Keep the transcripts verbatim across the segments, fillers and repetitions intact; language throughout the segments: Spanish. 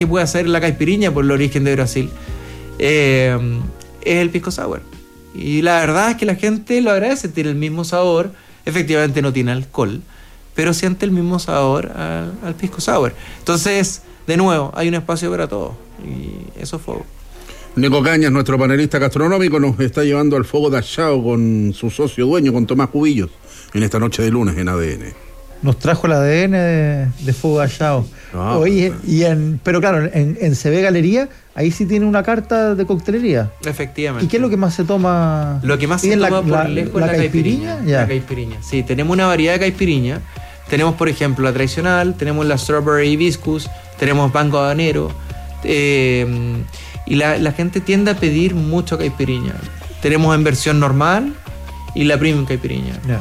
que puede hacer la caipiriña por el origen de Brasil, eh, es el pisco sour. Y la verdad es que la gente lo agradece, tiene el mismo sabor, efectivamente no tiene alcohol, pero siente el mismo sabor al, al pisco sour. Entonces, de nuevo, hay un espacio para todo, y eso fue. Nico Cañas, nuestro panelista gastronómico, nos está llevando al Fogo de Achao con su socio dueño, con Tomás Cubillos, en esta noche de lunes en A D N. Nos trajo el A D N de, de Fogo de Achao. Ah, Oye, y en, pero claro, en, en C B Galería, ahí sí tiene una carta de coctelería. Efectivamente. ¿Y qué es lo que más se toma? Lo que más se toma la, por la, lejos la, la caipiriña. caipiriña la caipiriña. Sí, tenemos una variedad de caipiriña. Tenemos, por ejemplo, la tradicional, tenemos la strawberry hibiscus, tenemos banco habanero. Eh, y la, la gente tiende a pedir mucho caipiriña. Tenemos en versión normal y la premium caipiriña. Yeah.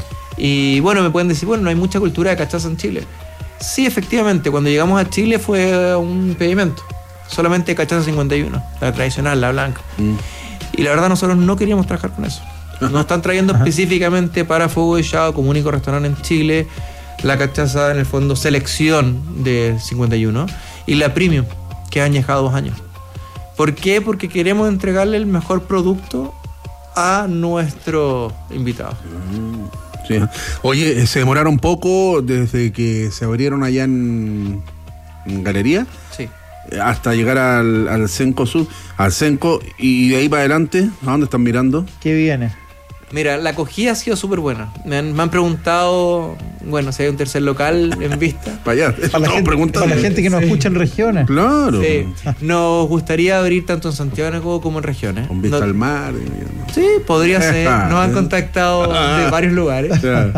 Y bueno, me pueden decir, bueno, no hay mucha cultura de cachaza en Chile. Sí, efectivamente, cuando llegamos a Chile fue un impedimento. Solamente cachaza cincuenta y uno, la tradicional, la blanca. Mm. Y la verdad nosotros no queríamos trabajar con eso. Nos están trayendo específicamente para Fogo de Achao, como único restaurante en Chile, la cachaza en el fondo selección de cincuenta y uno y la premium, que ha añejado dos años. ¿Por qué? Porque queremos entregarle el mejor producto a nuestro invitado. Mm, sí. Oye, ¿se demoraron poco desde que se abrieron allá en, en Galería? Sí. Hasta llegar al, al Cenco Sur, al Cenco, y de ahí para adelante, ¿a dónde están mirando? ¿Qué viene? Mira, la acogida ha sido súper buena. Me han, me han preguntado, bueno, si hay un tercer local en vista. Para allá, para la, gente, para la gente que nos sí. escucha en regiones. Claro. Sí. Nos gustaría abrir tanto en Santiago como en regiones. Con vista no, al mar. Sí, podría ser. Nos han contactado de varios lugares. Claro.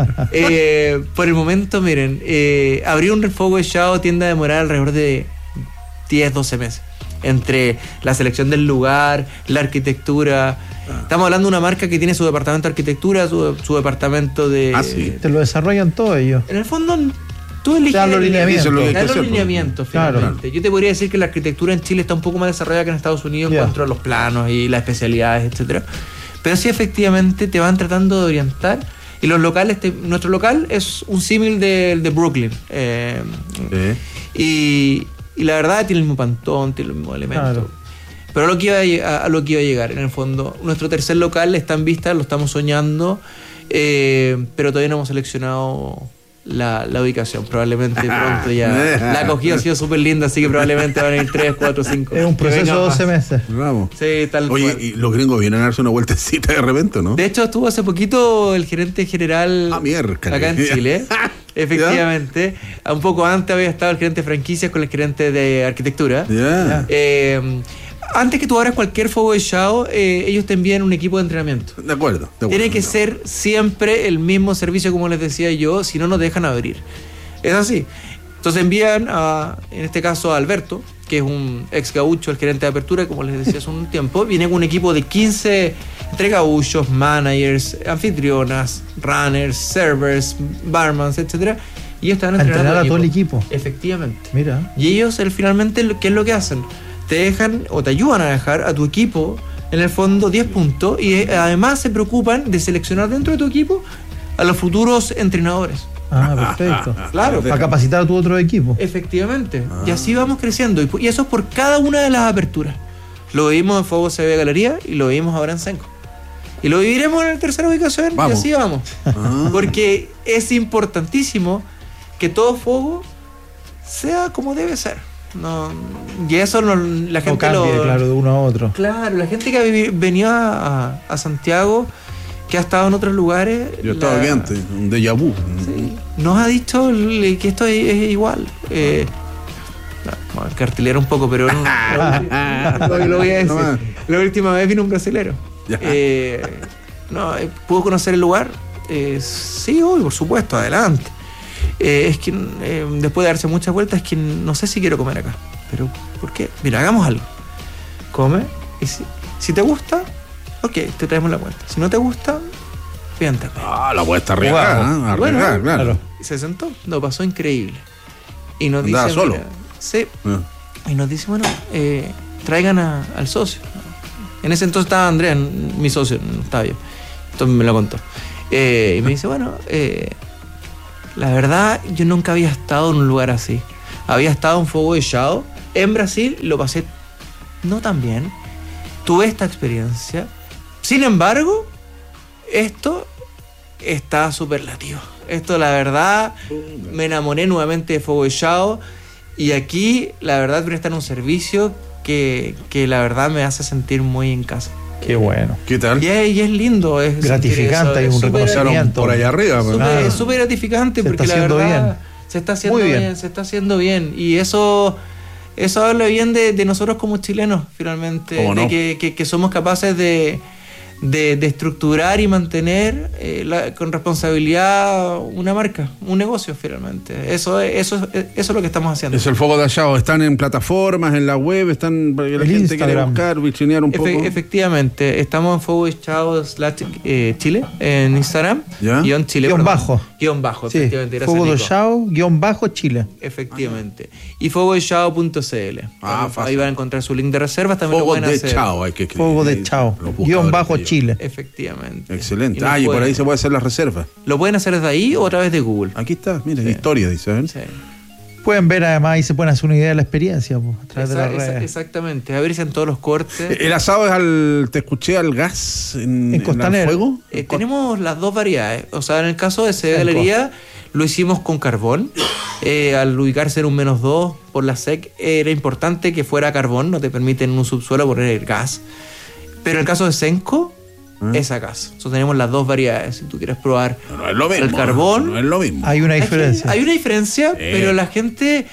Eh, por el momento, miren, eh, abrir un Fogo de Achao tiende a demorar alrededor de diez, doce meses. Entre la selección del lugar, la arquitectura. Ah. Estamos hablando de una marca que tiene su departamento de arquitectura, su, su departamento de... Ah, sí. Te lo desarrollan todo ellos. En el fondo, tú eliges los lineamientos. Los lineamientos, finalmente. Claro. Yo te podría decir que la arquitectura en Chile está un poco más desarrollada que en Estados Unidos yeah. en cuanto a los planos y las especialidades, etcétera. Pero sí, efectivamente, te van tratando de orientar. Y los locales, te, nuestro local es un símil de, de Brooklyn. Eh, sí. Y... Y la verdad tiene el mismo pantón, tiene los mismos elementos. Claro. Pero a lo, que iba a, a lo que iba a llegar, en el fondo, nuestro tercer local está en vista, lo estamos soñando, eh, pero todavía no hemos seleccionado la, la ubicación. Probablemente pronto ya. La acogida ha sido súper linda, así que probablemente van a ir tres, cuatro, cinco. Es un proceso de doce meses. Vamos. Sí, tal Oye, cual. Y los gringos vienen a darse una vueltecita de repente, ¿no? De hecho, estuvo hace poquito el gerente general ah, mierda, acá en Chile. Efectivamente, ¿Ya? Un poco antes había estado el gerente de franquicias con el gerente de arquitectura. Yeah. Eh, antes que tú abras cualquier Fogo de Achao, eh, ellos te envían un equipo de entrenamiento. De acuerdo, de acuerdo. Tiene que no. ser siempre el mismo servicio, como les decía yo, si no nos dejan abrir. Es así. Entonces envían, a, en este caso, a Alberto, que es un ex gaucho, el gerente de apertura, como les decía hace un tiempo. Viene con un equipo de quince entre gauchos, managers, anfitrionas, runners, servers, barmans, etcétera. Y ellos están entrenando entrenar a todo el equipo. Efectivamente. Mira. Y ellos, el, finalmente, ¿qué es lo que hacen? Te dejan o te ayudan a dejar a tu equipo, en el fondo, diez puntos. Y eh, además se preocupan de seleccionar dentro de tu equipo a los futuros entrenadores. Ah, perfecto. Claro. Para capacitar a tu otro equipo. Efectivamente. Ah. Y así vamos creciendo. Y, y eso es por cada una de las aperturas. Lo vimos en Fogo C B Galería y lo vimos ahora en Cenco. Y lo viviremos en la tercera ubicación vamos. Y así vamos. Ah. Porque es importantísimo que todo Fogo sea como debe ser. No, y eso no, la gente no cambie, lo... claro, de uno a otro. Claro, la gente que ha venido a, a Santiago, que ha estado en otros lugares... Yo he estado aquí antes, un déjà vu. Sí, nos ha dicho que esto es, es igual. Eh, no, el cartelero un poco, pero no, no, no lo voy a decir. No, la última vez vino un brasilero. Eh, no, ¿puedo conocer el lugar? Eh, sí, hoy, por supuesto, adelante. Eh, es que eh, después de darse muchas vueltas, es que no sé si quiero comer acá. Pero, ¿por qué? Mira, hagamos algo. Come, y si, si te gusta, ok, te traemos la cuenta. Si no te gusta, fíjate. Ah, la cuesta arriba. Wow. ¿eh? Bueno, arriba, claro. Y se sentó, lo pasó increíble. Y nos ¿Andaba dice, solo? Mira, sí. Ah. Y nos dice, bueno, eh, traigan a, al socio. En ese entonces estaba Andrea, mi socio, no estaba yo. Entonces me lo contó. Eh, y me dice, bueno, eh, la verdad, yo nunca había estado en un lugar así. Había estado en Fogo de Achao, en Brasil lo pasé no tan bien. Tuve esta experiencia. Sin embargo, esto está superlativo. Esto, la verdad, me enamoré nuevamente de Fogo de Chao. Y aquí, la verdad, prestan un servicio que, que la verdad me hace sentir muy en casa. Qué bueno. ¿Qué tal? Y es, y es lindo. Es gratificante y un reconocimiento. Por allá arriba. Es súper ah, super gratificante se porque está la haciendo verdad bien. se está haciendo Muy bien. bien, se está haciendo bien. Y eso, eso habla bien de, de nosotros como chilenos, finalmente. ¿Cómo no? De que, que, que somos capaces de, de, de estructurar y mantener eh, la, con responsabilidad una marca, un negocio, finalmente. Eso es, eso, es, eso es lo que estamos haciendo. Es el Fogo de Chao. Están en plataformas, en la web, están para que la El gente quiera Instagram. buscar, vitrinear un Efe- poco. efectivamente, estamos en Fogo de Chao slash eh, Chile en Instagram. ¿Ya? Guión Chile. Guión perdón. bajo. Guión bajo, Sí, efectivamente. Gracias, Fogo de Nico. Chao, guión bajo Chile. Efectivamente. Y fogo de chao punto c l. Ah, Ahí fácil. van a encontrar su link de reservas. También lo Fogo pueden de hacer. Chao, hay que escribir. Fogo de Chao, Los buscadores guión bajo que Chile. Efectivamente. Excelente. nos Ah, y por pueden- ahí se puede hacer las reservas. Lo pueden hacer desde ahí o a través de Google. Aquí está, mira, Sí. historia, dice. ¿eh? Sí. Pueden ver además y se pueden hacer una idea de la experiencia pues, a través Esa- de las esa- redes. exactamente. A ver si en todos los cortes. El asado es al. Te escuché al gas en, En Costanera. al fuego. Eh, tenemos las dos variedades. O sea, en el caso de C D En Galería lo hicimos con carbón. Eh, al ubicarse en un menos dos por la S E C era importante que fuera carbón. No te permiten en un subsuelo poner el gas. Pero en el caso de Senco ¿Eh? es a gas. Entonces tenemos las dos variedades. Si tú quieres probar No, no es lo mismo. el carbón, No es lo mismo. Hay una Hay que- diferencia. Hay una diferencia, Eh. pero la gente.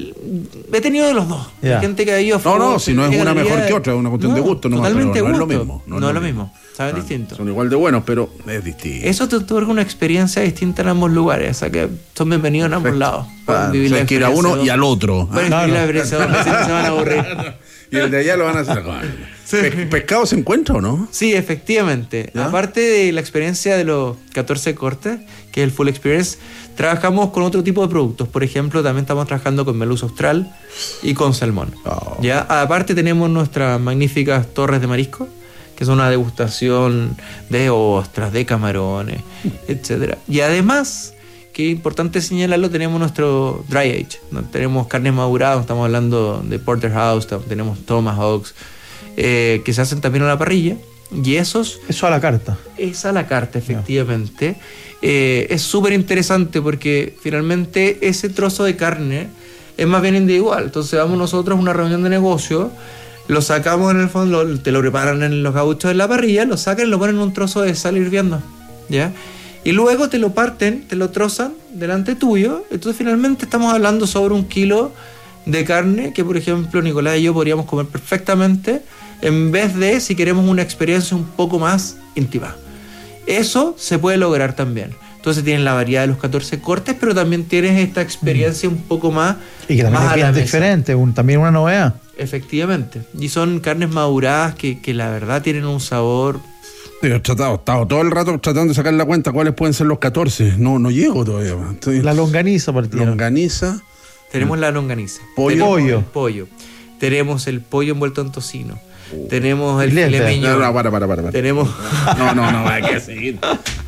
He tenido de los dos. Ya. La gente que ha ido a No, fuego, no, si no es llega una a la mejor realidad- que otra, es una cuestión de gusto nomás, Totalmente pero no es lo gusto. mismo, No, es lo mismo. Saben Ah, distinto. Son igual de buenos, pero es distinto. Eso te otorga una experiencia distinta en ambos lugares. O sea que son bienvenidos en ambos lados. Pueden Ah, vivir o sea, la que ir a experiencia uno de y al dos- otro. Pueden Ah, vivir la no. experiencia de dos, así no se van a aburrir. Y el de allá lo van a hacer. Pe- ¿Pescado se encuentra o no? Sí, efectivamente. ¿Ya? Aparte de la experiencia de los catorce cortes, que es el Full Experience, trabajamos con otro tipo de productos. Por ejemplo, también estamos trabajando con merluza austral y con salmón. Oh. ¿Ya? Aparte tenemos nuestras magníficas torres de marisco, que son una degustación de ostras, de camarones, etcétera. Y además, que es importante señalarlo, tenemos nuestro dry age. ¿no? Tenemos carnes maduradas, estamos hablando de porterhouse, tam- tenemos tomahawks, eh, que se hacen también a la parrilla. Y esos Eso a la carta. es a la carta, efectivamente. Eh, es súper interesante porque finalmente ese trozo de carne es más bien individual. Entonces vamos nosotros a una reunión de negocio, lo sacamos en el fondo, lo- te lo preparan en los gauchos de la parrilla, lo sacan y lo ponen en un trozo de sal hirviendo, ¿ya? Y luego te lo parten, te lo trozan delante tuyo. Entonces finalmente estamos hablando sobre un kilo de carne que, por ejemplo, Nicolás y yo podríamos comer perfectamente, en vez de si queremos una experiencia un poco más íntima. Eso se puede lograr también. Entonces tienes la variedad de los catorce cortes, pero también tienes esta experiencia un poco más, Y que también más es a bien la mesa. diferente, un- también una novedad. Efectivamente. Y son carnes maduradas que, que la verdad tienen un sabor. Yo he tratado, he estado todo el rato tratando de sacar la cuenta cuáles pueden ser los catorce. No, no llego todavía. Estoy- La longaniza partieron. longaniza. Tenemos la longaniza. Pollo. Tenemos Pollo. el pollo. Tenemos el pollo envuelto en tocino. Tenemos el Filete. filet No, mignon. no, para, para, para. para. Tenemos. No, no, no, hay que seguir.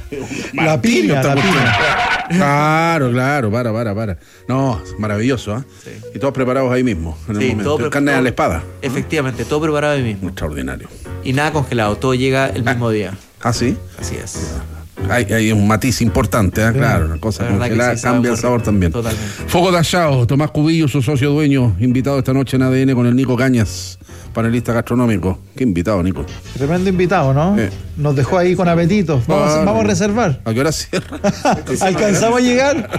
La Martirio piña, esta la cuestión. piña. Claro, claro, para, para, para. No, maravilloso, ¿ah? Sí. Y todos preparados ahí mismo, en el Sí, momento. todo El pre- carne a todo- la espada. Efectivamente, todo preparado ahí mismo. Extraordinario. Y nada congelado, todo llega el mismo día. ¿Ah, sí? Así es. Hay, hay un matiz importante, ¿eh? Claro, una cosa La verdad que congelada sí, sabe cambia el muy sabor rico. también. Totalmente. Fogo de Achao, Tomás Cubillo, su socio dueño, invitado esta noche en A D N con el Nico Cañas, panelista gastronómico. Qué invitado, Nico. Tremendo invitado, ¿no? Sí. Nos dejó ahí con apetito. Vamos, Claro. vamos a reservar. ¿A qué hora cierra? ¿Alcanzamos a llegar?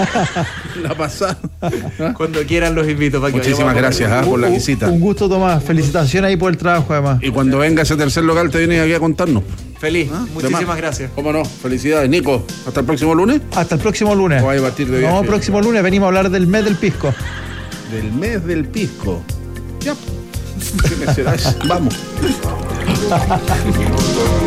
La pasada. Cuando quieran los invito para que Muchísimas vayamos a gracias, comer. ¿ah? por la Un- visita. Un gusto, Tomás. Felicitaciones ahí por el trabajo, además. Y cuando venga ese tercer local, te vienes aquí a contarnos. Feliz. ¿Ah? Muchísimas Demás. gracias. ¿Cómo no? Felicidades, Nico. Hasta el próximo lunes. Hasta el próximo lunes. ¿O vais a partir de viaje? No, próximo lunes venimos a hablar del mes del pisco. Del mes del pisco. Ya. ¿Qué mes será eso? Vamos.